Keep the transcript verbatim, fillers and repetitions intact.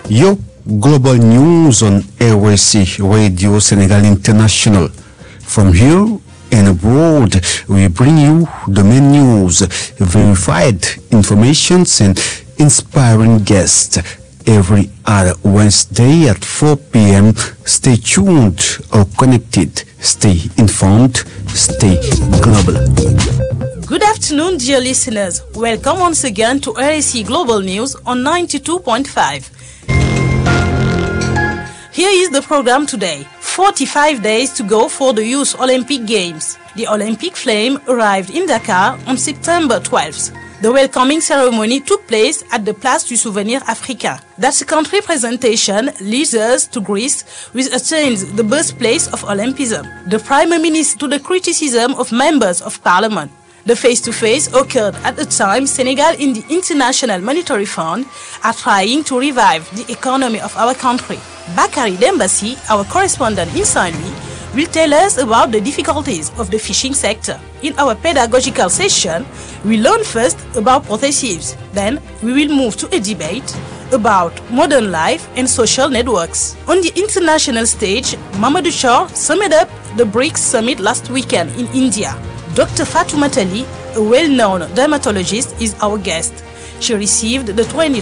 Yo, Global News on R S C Radio Senegal International. From here and abroad, we bring you the main news, verified informations and inspiring guests every other Wednesday at four p.m. Stay tuned or connected. Stay informed. Stay global. Good afternoon, dear listeners. Welcome once again to R S C Global News on ninety-two point five. Here is the program today. forty-five days to go for the Youth Olympic Games. The Olympic flame arrived in Dakar on September twelfth. The welcoming ceremony took place at the Place du Souvenir Africain. That country presentation leads us to Greece, which attains the birthplace of Olympism. The Prime Minister to the criticism of members of Parliament. The face-to-face occurred at a time Senegal and the International Monetary Fund are trying to revive the economy of our country. Bakary Dembassi, our correspondent in Saint-Louis, will tell us about the difficulties of the fishing sector. In our pedagogical session, we learn first about protectives. Then we will move to a debate about modern life and social networks. On the international stage, Mamadou Shah summed up the BRICS summit last weekend in India. Doctor Fatoumata Ali, a well-known dermatologist, is our guest. She received the twenty